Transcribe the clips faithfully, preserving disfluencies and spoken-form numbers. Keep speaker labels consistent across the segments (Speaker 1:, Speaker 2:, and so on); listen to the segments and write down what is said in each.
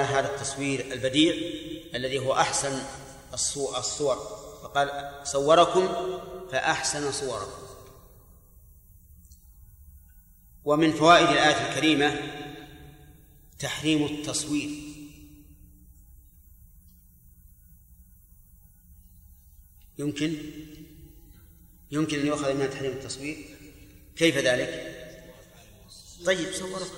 Speaker 1: هذا التصوير البديع الذي هو أحسن الصور، فقال صوركم فأحسن صوركم. ومن فوائد الآية الكريمة تحريم التصوير، يمكن يمكن أن يؤخذ منها تحريم التصوير. كيف ذلك؟ طيب صوركم،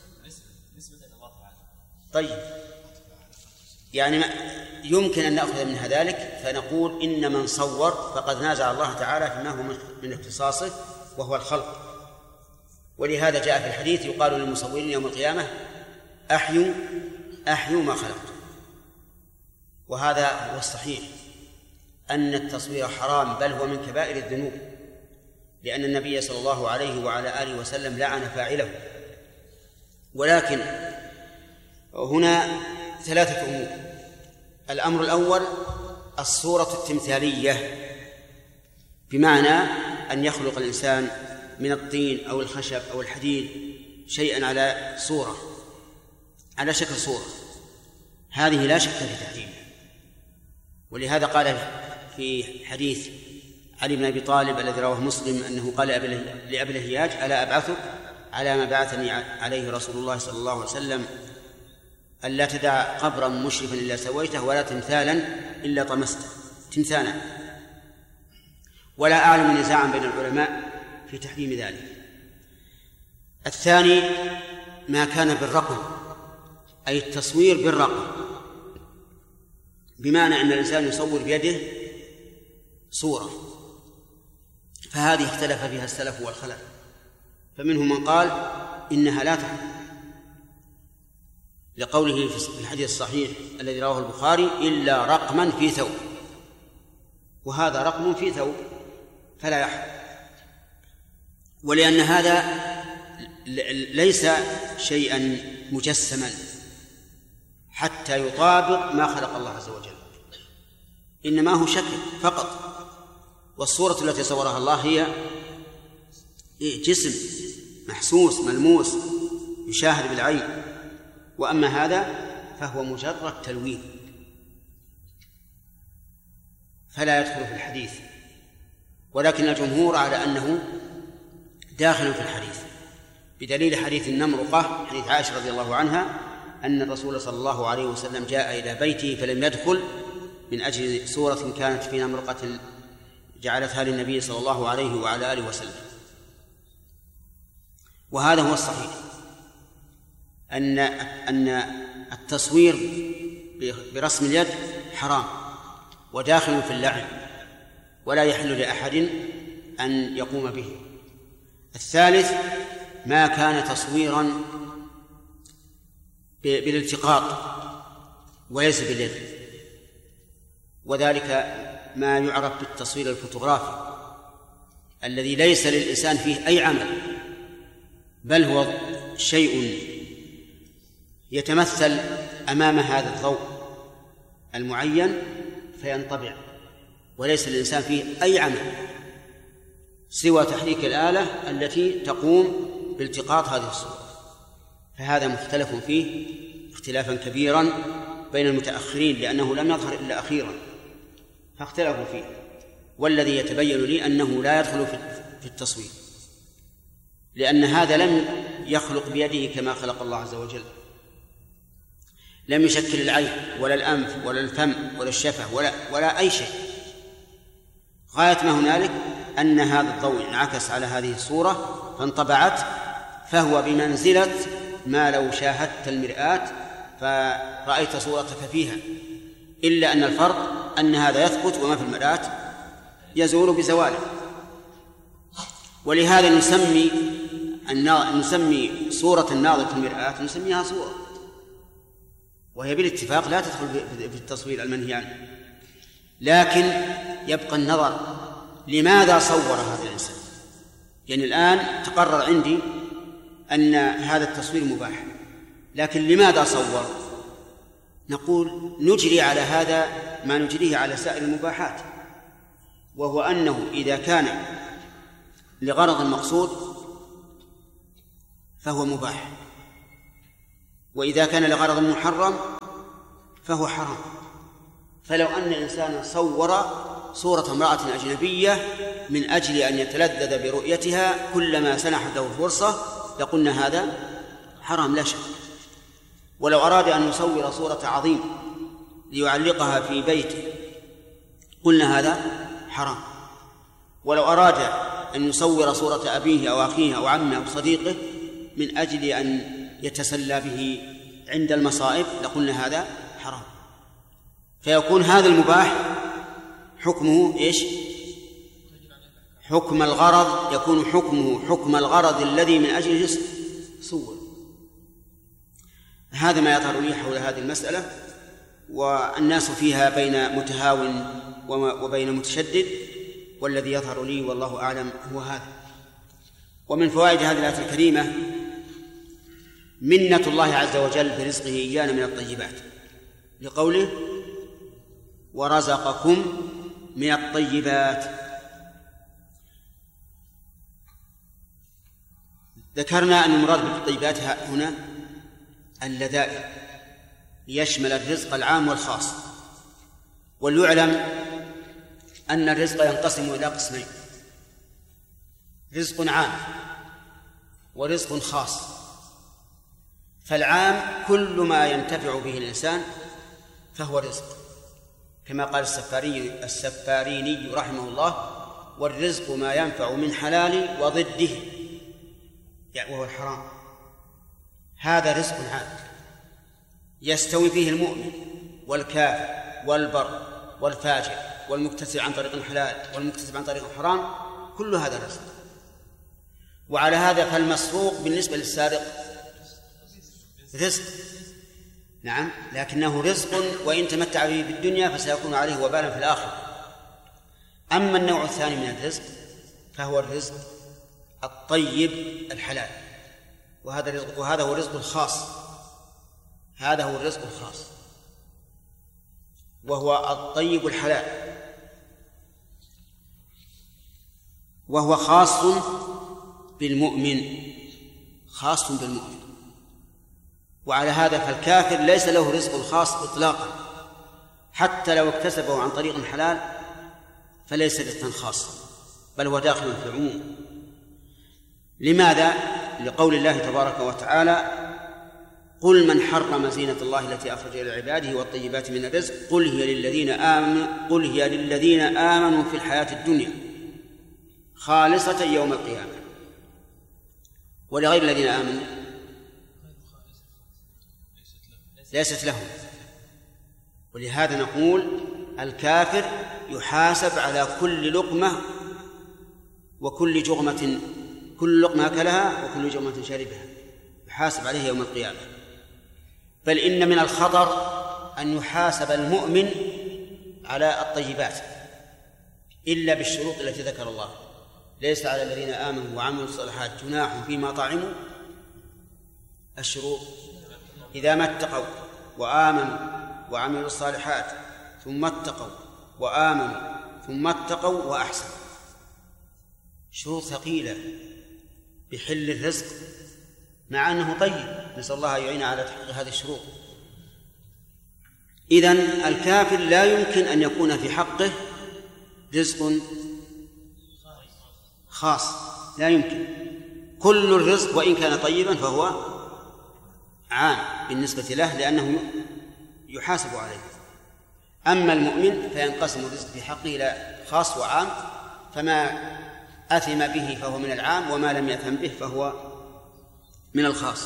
Speaker 1: طيب يعني يمكن أن نأخذ منها ذلك فنقول إن من صور فقد نازع الله تعالى فيما هو من اختصاصه وهو الخلق. ولهذا جاء في الحديث يقال للمصورين يوم القيامة أحيوا أحيوا ما خلقتم. وهذا هو الصحيح أن التصوير حرام، بل هو من كبائر الذنوب، لأن النبي صلى الله عليه وعلى آله وسلم لعن فاعله. ولكن هنا ثلاثة أمور. الأمر الأول الصورة التمثالية، بمعنى أن يخلق الإنسان من الطين أو الخشب أو الحديد شيئا على صورة، على شكل صورة، هذه لا شك في تحريمها. ولهذا قال في حديث علي بن أبي طالب الذي رواه مسلم أنه قال لأبي الهياج: ألا أبعثك على ما بعثني عليه رسول الله صلى الله عليه وسلم، ألا تدع قبرا مشرفا إلا سويته ولا تمثالا إلا طمسته، تمثالا. ولا أعلم نزاعا بين العلماء في تحريم ذلك. الثاني ما كان بالرقم، أي التصوير بالرقم، بمعنى أن الإنسان يصور بيده صورة، فهذه اختلف فيها السلف والخلف، فمنهم من قال إنها لا تحرم لقوله في الحديث الصحيح الذي رواه البخاري: إلا رقما في ثوب، وهذا رقم في ثوب فلا يحرم. ولأن هذا ليس شيئا مجسما حتى يطابق ما خلق الله عز وجل، إنما هو شكل فقط. والصورة التي صورها الله هي جسم محسوس ملموس يشاهد بالعين، وأما هذا فهو مجرد تلوين فلا يدخل في الحديث. ولكن الجمهور على أنه داخل في الحديث، بدليل حديث النمرقة، حديث عائشة رضي الله عنها أن الرسول صلى الله عليه وسلم جاء إلى بيته فلم يدخل من أجل صورة كانت في نمرقة جعلتها للنبي صلى الله عليه وعلى آله وسلم. وهذا هو الصحيح، أن أن التصوير برسم اليد حرام وداخل في اللعن، ولا يحل لأحد أن يقوم به. الثالث ما كان تصويرا بالالتقاط وليس باليد، وذلك ما يعرف بالتصوير الفوتوغرافي الذي ليس للإنسان فيه أي عمل، بل هو شيء يتمثل أمام هذا الضوء المعين فينطبع، وليس للإنسان فيه أي عمل سوى تحريك الآلة التي تقوم بالتقاط هذه الصورة. فهذا مختلف فيه اختلافا كبيرا بين المتأخرين، لأنه لم يظهر إلا أخيرا فاختلفوا فيه. والذي يتبين لي أنه لا يدخل في التصوير، لأن هذا لم يخلق بيده كما خلق الله عز وجل، لم يشكل العين ولا الأنف ولا الفم ولا الشفة ولا, ولا أي شيء. غاية ما هنالك أن هذا الضوء انعكس على هذه الصورة فانطبعت، فهو بمنزلة ما لو شاهدت المرآة فرأيت صورتك فيها، إلا أن الفرق أن هذا يثبت وما في المرآة يزول بزواله. ولهذا نسمي نسمي صورة الناظر في المرآة نسميها صورة، وهي بالاتفاق لا تدخل في التصوير المنهي عنه. لكن يبقى النظر لماذا صور هذا الإنسان. يعني الآن تقرر عندي أن هذا التصوير مباح، لكن لماذا صور؟ نقول نجري على هذا ما نجريه على سائر المباحات، وهو أنه إذا كان لغرض مقصود فهو مباح، وإذا كان لغرض محرم فهو حرام. فلو أن الإنسان صور صورة امرأة أجنبية من أجل أن يتلذذ برؤيتها كلما سنحت له الفرصة لقلنا هذا حرام لا شك. ولو أراد أن يصور صورة عظيم ليعلقها في بيته قلنا هذا حرام. ولو أراد أن يصور صورة أبيه أو أخيه أو عمه أو صديقه من أجل أن يتسلى به عند المصائب لقلنا هذا حرام. فيكون هذا المباح حكمه إيش؟ حكم الغرض، يكون حكمه حكم الغرض الذي من أجله صور. هذا ما يظهر لي حول هذه المسألة، والناس فيها بين متهاون وبين متشدد، والذي يظهر لي والله أعلم هو هذا. ومن فوائد هذه الآية الكريمة منة الله عز وجل برزقه إيانا من الطيبات، لقوله ورزقكم من الطيبات. ذكرنا أن المراد بالطيبات هنا اللذائذ ليشمل الرزق العام والخاص. وليعلم أن الرزق ينقسم إلى قسمين: رزق عام ورزق خاص. فالعام كل ما ينتفع به الإنسان فهو رزق، كما قال السفاري السفاريني رحمه الله: والرزق ما ينفع من حلال وضده، يعني وهو الحرام. هذا رزق عام يستوي فيه المؤمن والكافر والبر والفاجر والمكتسب عن طريق الحلال والمكتسب عن طريق الحرام، كل هذا رزق. وعلى هذا فالمسروق بالنسبة للسارق رزق، نعم، لكنه رزق وإن تمتع به بالدنيا فسيكون عليه وبالا في الآخرة. أما النوع الثاني من الرزق فهو الرزق الطيب الحلال، وهذا الرزق وهذا هو الرزق الخاص. هذا هو الرزق الخاص وهو الطيب الحلال، وهو خاص بالمؤمن، خاص بالمؤمن. وعلى هذا فالكافر ليس له رزق خاص إطلاقا، حتى لو اكتسبه عن طريق حلال فليس رزقا خاصا، بل هو داخل في العموم. لماذا؟ لقول الله تبارك وتعالى: قل من حرم زينة الله التي أخرج إلى عباده والطيبات من الرزق قل هي للذين آمنوا قل هي للذين آمنوا في الحياة الدنيا خالصة يوم القيامة. ولغير الذين آمنوا ليست لهم. ولهذا نقول الكافر يحاسب على كل لقمة وكل جغمة، كل لقمة أكلها وكل جغمة شربها يحاسب عليه يوم القيامة. بل إن من الخطر أن يحاسب المؤمن على الطيبات إلا بالشروط التي ذكر الله: ليس على الذين آمنوا وعملوا الصالحات جناح فيما طعموا. الشروط: إذا ما اتقوا وآمنوا وعملوا الصالحات ثم اتقوا وآمنوا ثم اتقوا وأحسنوا. شروط ثقيلة بحل الرزق مع أنه طيب، نسأل الله يعين على تحقيق هذه الشروط. إذن الكافر لا يمكن أن يكون في حقه رزق خاص، لا يمكن. كل الرزق وإن كان طيبا فهو عام بالنسبة له لأنه يحاسب عليه. أما المؤمن فينقسم الرزق في حقه إلى خاص وعام، فما أثم به فهو من العام، وما لم يأثم به فهو من الخاص.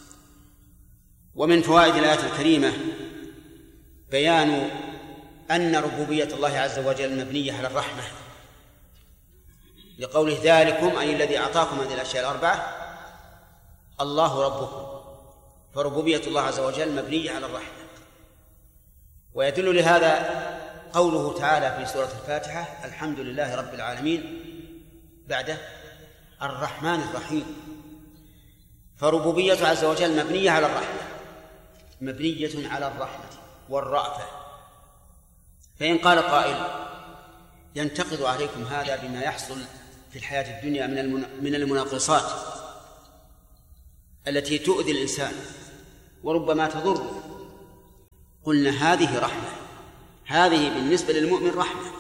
Speaker 1: ومن فوائد الآية الكريمة بيان أن ربوبية الله عز وجل مبنية على الرحمة، لقوله: ذلكم أي الذي أعطاكم هذه الأشياء الأربعة الله ربكم. فربوبية الله عز وجل مبنية على الرحمة. ويدل لهذا قوله تعالى في سورة الفاتحة: الحمد لله رب العالمين، بعده الرحمن الرحيم. فربوبية عز وجل مبنية على الرحمة، مبنية على الرحمة والرأفة. فإن قال قائل: ينتقد عليكم هذا بما يحصل في الحياة الدنيا من المناقصات التي تؤذي الإنسان وربما تضره، قلنا هذه رحمة، هذه بالنسبة للمؤمن رحمة.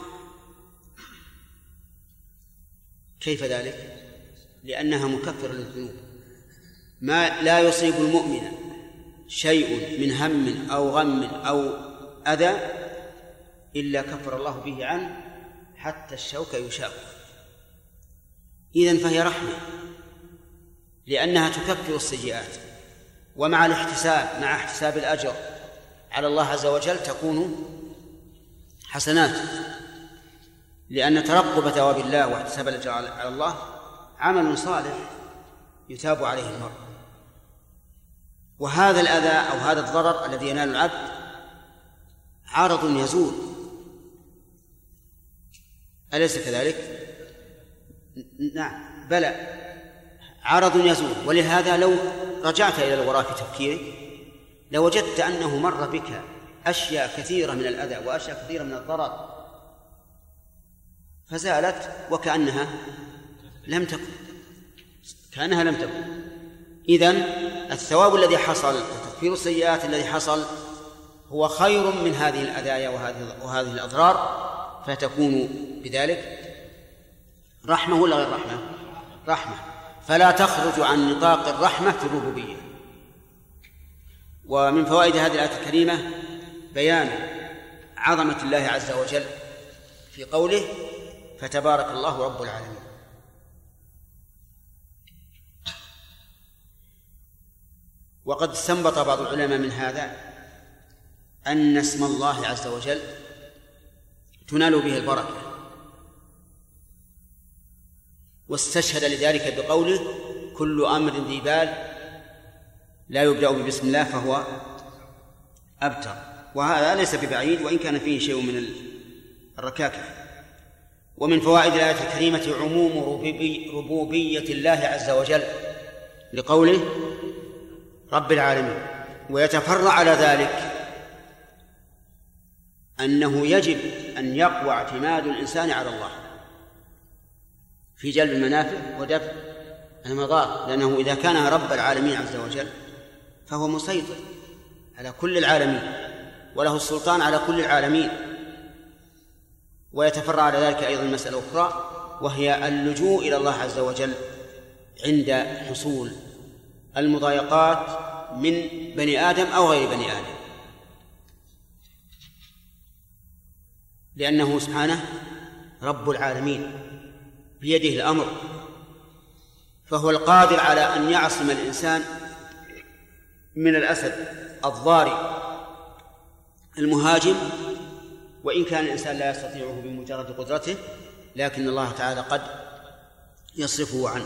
Speaker 1: كيف ذلك؟ لأنها مكفرة للذنوب. ما لا يصيب المؤمن شيء من هم أو غم أو أذى إلا كفر الله به عنه حتى الشوك يشاق. إذن فهي رحمة لأنها تكفر السيئات، ومع الاحتساب مع احتساب الأجر على الله عز وجل تكون حسنات، لأن ترقب ثواب الله واحتساب الأجر على الله عمل صالح يتاب عليه المرء. وهذا الأذى أو هذا الضرر الذي ينال العبد عارض يزول، أليس كذلك؟ نعم بلى، عارض يزول. ولهذا لو رجعت إلى الوراء في تفكيرك لوجدت أنه مر بك أشياء كثيرة من الأذى وأشياء كثيرة من الضرر فزالت وكأنها لم تكن، كأنها لم تكن. إذن الثواب الذي حصل وتكفير السيئات الذي حصل هو خير من هذه الأذايا وهذه وهذه الأضرار، فتكون بذلك رحمة ولا غير رحمة؟ رحمة. فلا تخرج عن نطاق الرحمة في الربوبية. ومن فوائد هذه الآية الكريمة بيان عظمة الله عز وجل في قوله فتبارك الله رب العالمين. وقد استنبط بعض العلماء من هذا أن اسم الله عز وجل تنال به البركة، واستشهد لذلك بقوله كل أمر ذي بال لا يبدأ بسم الله فهو أبتر. وهذا ليس ببعيد وإن كان فيه شيء من الركاكة. ومن فوائد الآية الكريمة عموم ربوبية الله عز وجل لقوله رب العالمين. ويتفرع على ذلك أنه يجب أن يقوى اعتماد الإنسان على الله في جلب المنافع ودفع المضار، لأنه إذا كان رب العالمين عز وجل فهو مسيطر على كل العالمين وله السلطان على كل العالمين. ويتفرع على ذلك أيضا مسألة أخرى وهي اللجوء إلى الله عز وجل عند حصول المضايقات من بني آدم أو غير بني آدم، لأنه سبحانه رب العالمين بيده الأمر، فهو القادر على أن يعصم الإنسان من الأسد الضاري المهاجم، وإن كان الإنسان لا يستطيعه بمجرد قدرته، لكن الله تعالى قد يصرفه عنه.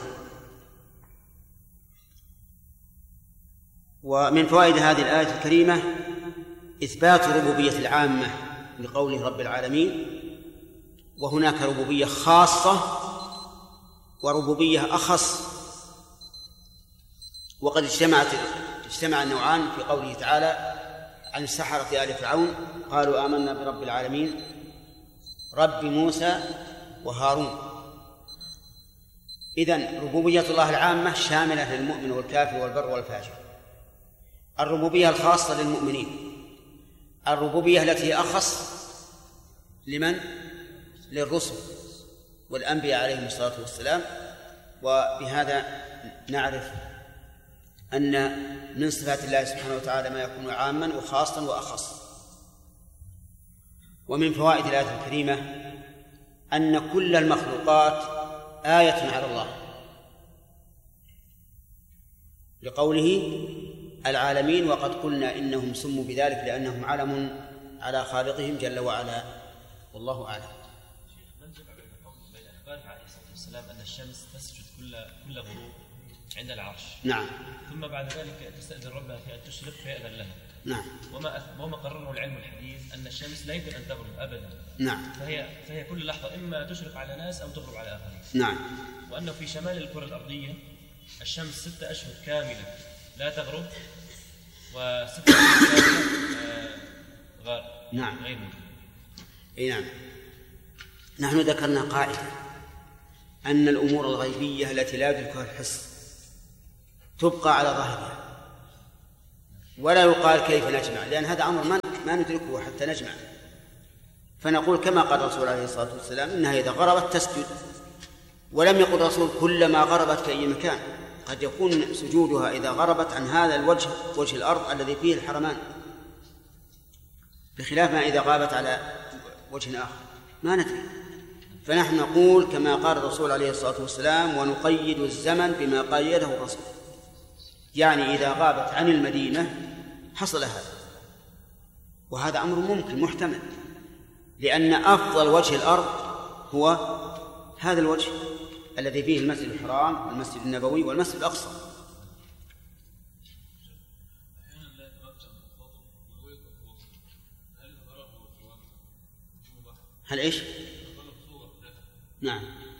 Speaker 1: ومن فوائد هذه الآية الكريمة إثبات ربوبية العامة لقوله رب العالمين، وهناك ربوبية خاصة وربوبية أخص. وقد اجتمعت اجتمع النوعان في قوله تعالى عن السحرة آل فرعون قالوا آمنا برب العالمين رب موسى وهارون. إذن ربوبية الله العامة شاملة للمؤمن والكافر والبر والفاجر. الربوبية الخاصة للمؤمنين، الربوبية التي أخص لمن؟ للرسل والأنبياء عليهم الصلاة والسلام. وبهذا نعرف أن من صفات الله سبحانه وتعالى ما يكون عاما وخاصا وأخص. ومن فوائد الآية الكريمة أن كل المخلوقات آية على الله لقوله العالمين، وقد قلنا إنهم سموا بذلك لأنهم علم على خالقهم جل وعلا، والله أعلم.
Speaker 2: بين أخبار عليه الصلاة والسلام أن الشمس تسجد كل كل غروب عند العرش.
Speaker 1: نعم.
Speaker 2: ثم بعد ذلك تستأذن ربها في أن تشرق فيأذن لها.
Speaker 1: نعم.
Speaker 2: وما وما قرره العلم الحديث أن الشمس لا يمكن أن تغرب أبدا.
Speaker 1: نعم.
Speaker 2: فهي فهي كل لحظة إما تشرق على ناس أو تغرب على آخرين.
Speaker 1: نعم.
Speaker 2: وأنه في شمال الكرة الأرضية الشمس ستة أشهر كاملة لا تغرب، وستة أشهر كاملة غار.
Speaker 1: نعم.
Speaker 2: غير موجود.
Speaker 1: أي نعم. نحن ذكرنا قاعدة أن الأمور الغيبية التي لا يدركها الحس تبقى على ظاهرها، ولا يقال كيف نجمع، لأن هذا أمر ما ندركه حتى نجمع، فنقول كما قال الرسول عليه الصلاة والسلام إنها إذا غربت تسجد، ولم يقل الرسول كلما غربت كأي مكان، قد يكون سجودها إذا غربت عن هذا الوجه وجه الأرض الذي فيه الحرمان، بخلاف ما إذا غابت على وجه آخر ما ندري. فنحن نقول كما قال الرسول عليه الصلاة والسلام ونقيد الزمن بما قيده الرسول، يعني إذا غابت عن المدينة حصل هذا، وهذا أمر ممكن محتمل، لأن أفضل وجه الأرض هو هذا الوجه الذي فيه المسجد الحرام والمسجد النبوي والمسجد الأقصى. هل إيش؟ نعم.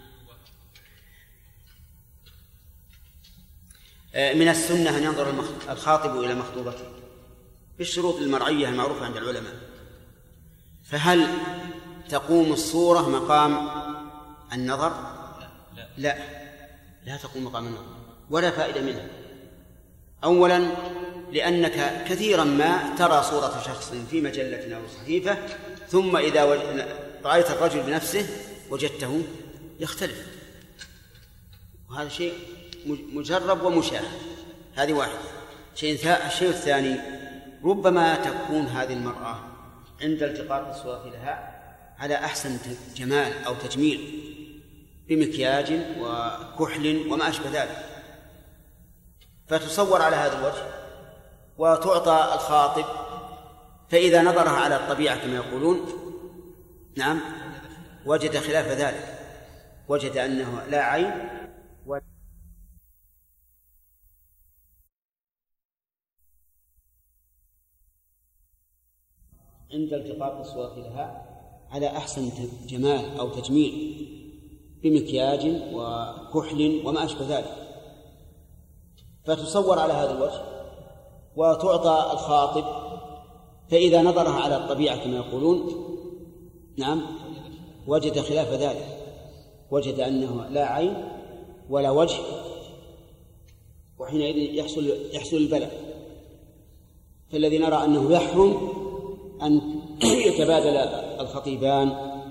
Speaker 1: من السنة أن ينظر الخاطب إلى مخطوبته بالشروط المرعية المعروفة عند العلماء. فهل تقوم الصورة مقام النظر؟
Speaker 2: لا,
Speaker 1: لا. لا تقوم مقام النظر ولا فائدة منها. أولا لأنك كثيرا ما ترى صورة شخص في مجلة أو صحيفة، ثم إذا رأيت الرجل بنفسه وجدته يختلف، وهذا شيء مجرب ومشاهد. هذه واحدة. الشيء الثاني ربما تكون هذه المرأة عند التقاط الصورة لها على أحسن جمال أو تجميل بمكياج وكحل وما أشبه ذلك، فتصور على هذا الوجه وتعطى الخاطب، فإذا نظرها على الطبيعة كما يقولون نعم وجد خلاف ذلك، وجد أنه لا عين و... عند التقاط الصورة لها على أحسن جمال أو تجميل بمكياج وكحل وما أشبه ذلك، فتصور على هذا الوجه وتعطى الخاطب، فإذا نظرها على الطبيعة كما يقولون نعم وجد خلاف ذلك، وجد أنه لا عين ولا وجه، وحينئذ يحصل يحصل البلاء. فالذي نرى أنه يحرم أن يتبادل الخطيبان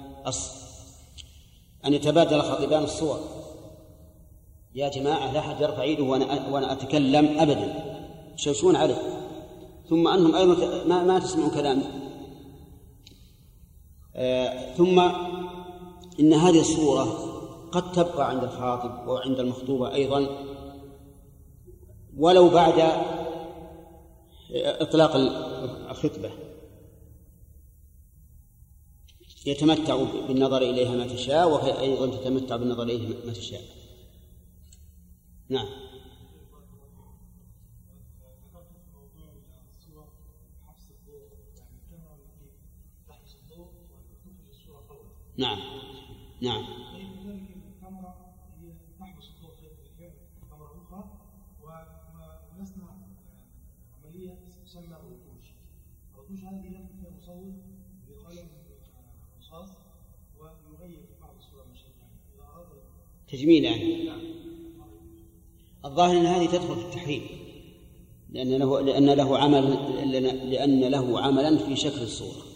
Speaker 1: أن يتبادل الخطيبان الصور. يا جماعة لا أحد يرفع يده وأنا وأنا أتكلم أبدا، يشوشون عليه، ثم أنهم أيضا ما, ما تسمعون كلامي. آه ثم إن هذه الصورة قد تبقى عند الخاطب وعند المخطوبة أيضا ولو بعد إطلاق الخطبة، يتمتع بالنظر إليها ما تشاء وهي أيضا تتمتع بالنظر إليها ما تشاء. نعم. نعم نعم.
Speaker 3: الكاميرا هي تحبس الضوء في كاميرا أخرى، ونصنع عملية تسمى الرتوش. الرتوش هذه يأخذ فيها مصور بقلم رصاص ويغير بعض الصور المشاهدة
Speaker 1: تجميل يعني. الظاهر أن هذه تدخل في التحريم، لأن له لأن له عمل لأن له عملا في شكل الصورة.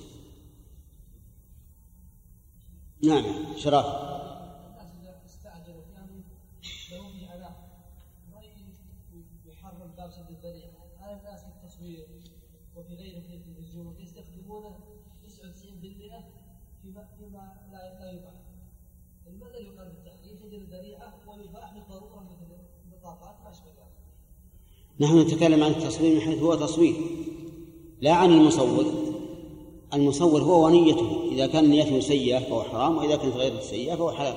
Speaker 1: نعم شرف.
Speaker 4: استعجلوا يعني لو في علاقة ما يحرم باب سد الذريعة. هذا الناس في التصوير وفي غيره في التلفزيون يستخدمونه تسعة وتسعين بالمئة فيما فيما لا لا يباح. لماذا يقال بالتحريم سد الذريعة ويباح بالضرورة مثل البطاقات ما أشبه ذلك؟
Speaker 1: نحن نتكلم عن التصوير من حيث هو تصوير، لا عن المصور. المصور هو ونيته، إذا كان نيته سيئة فهو حرام، وإذا كانت غير سيئة فهو حلال.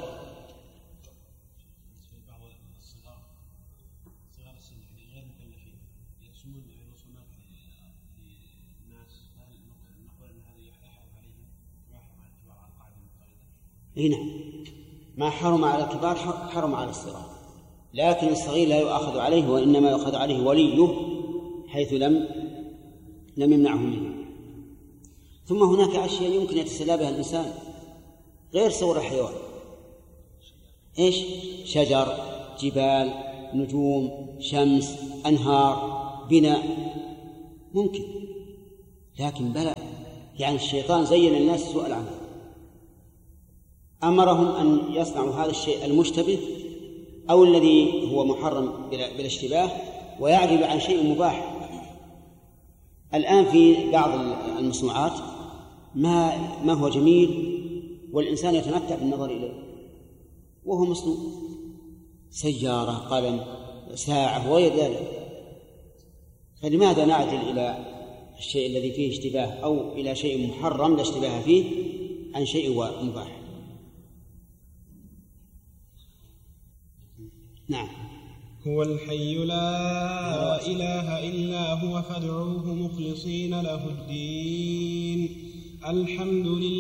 Speaker 5: صغار السن يعني غير مكلفين يرسمون رسومات للناس، هل نقول أن هذا يحرم عليهم ويحرم على الكبار على القاعدة المفترضة؟
Speaker 1: اي نعم، ما حرم على الكبار حرم على الصغار، لكن الصغير لا يؤاخذ عليه، وإنما يؤخذ عليه وليه حيث لم لم يمنعه منه. ثم هناك أشياء يمكن يتسلى بها الإنسان غير صور الحيوان. إيش؟ شجر، جبال، نجوم، شمس، أنهار، بناء، ممكن، لكن بلى يعني الشيطان زين الناس سوء العمل، أمرهم أن يصنعوا هذا الشيء المشتبه أو الذي هو محرم بلا اشتباه ويعدل عن شيء مباح. الآن في بعض المصنوعات ما ما هو جميل والإنسان يتمتع بالنظر إليه وهو مصنوع، سيارة، قلم، ساعة وغير ذلك. فلماذا نعدل إلى الشيء الذي فيه اشتباه أو إلى شيء محرم لا اشتباه فيه عن شيء مباح؟ نعم.
Speaker 6: هو الحي لا إله إلا هو فادعوه مخلصين له الدين الحمد لله.